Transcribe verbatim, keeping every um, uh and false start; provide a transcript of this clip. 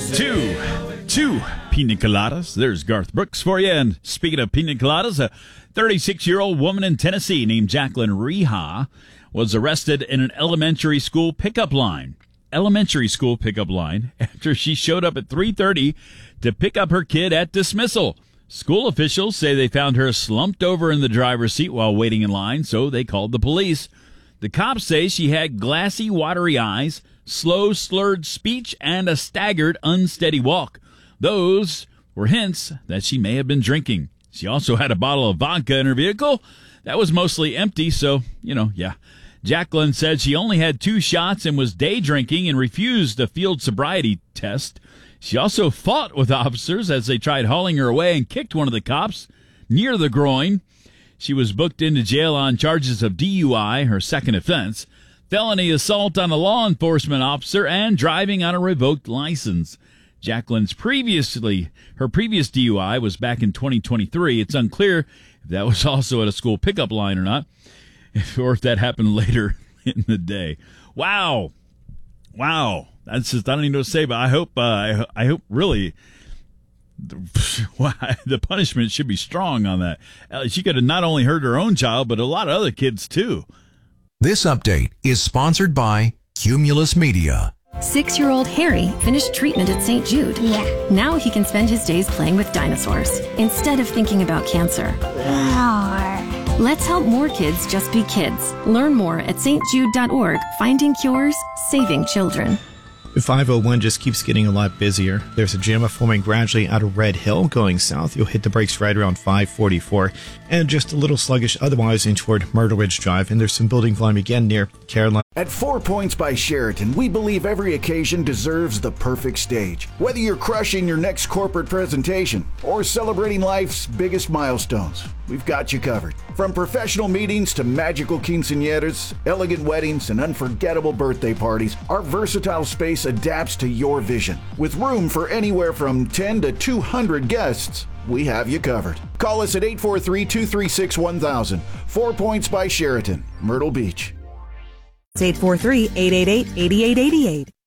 Two, two pina coladas. There's Garth Brooks for you. And speaking of pina coladas, a thirty-six-year-old woman in Tennessee named Jacqueline Reha was arrested in an elementary school pickup line. Elementary school pickup line after she showed up at three thirty to pick up her kid at dismissal. School officials say they found her slumped over in the driver's seat while waiting in line, so they called the police. The cops say she had glassy, watery eyes, slow, slurred speech, and a staggered, unsteady walk. Those were hints that she may have been drinking. She also had a bottle of vodka in her vehicle that was mostly empty, so, you know, yeah. Jacqueline said she only had two shots and was day drinking and refused a field sobriety test. She also fought with officers as they tried hauling her away and kicked one of the cops near the groin. She was booked into jail on charges of D U I, her second offense, felony assault on a law enforcement officer, and driving on a revoked license. Jacqueline's previously, her previous D U I was back in twenty twenty-three. It's unclear if that was also at a school pickup line or not, or if that happened later in the day. Wow. Wow. That's just, I don't even know what to say, but I hope, uh, I, I hope really the, the punishment should be strong on that. Uh, she could have not only hurt her own child, but a lot of other kids too. This update is sponsored by Cumulus Media. Six-year-old Harry finished treatment at Saint Jude. Yeah. Now he can spend his days playing with dinosaurs instead of thinking about cancer. Roar. Let's help more kids just be kids. Learn more at s t jude dot org. Finding cures, saving children. five oh one just keeps getting a lot busier. There's a jam forming gradually out of Red Hill going south. You'll hit the brakes right around five forty-four, and just a little sluggish otherwise in toward Myrtle Ridge Drive, and there's some building volume again near Caroline. At Four Points by Sheraton, we believe every occasion deserves the perfect stage. Whether you're crushing your next corporate presentation or celebrating life's biggest milestones, we've got you covered. From professional meetings to magical quinceañeras, elegant weddings, and unforgettable birthday parties, our versatile space adapts to your vision. With room for anywhere from ten to two hundred guests, we have you covered. Call us at eight four three, two three six, one thousand. Four Points by Sheraton, Myrtle Beach. eight four three, eight eight eight, eight eight eight eight.